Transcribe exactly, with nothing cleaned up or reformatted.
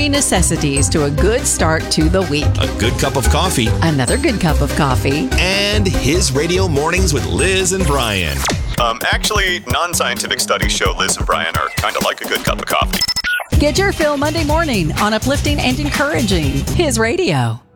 three necessities to a good start to the week. A good cup of coffee. Another good cup of coffee. And His Radio Mornings with Liz and Brian. Um, actually, non-scientific studies show Liz and Brian are kind of like a good cup of coffee. Get your fill Monday morning on uplifting and encouraging His Radio.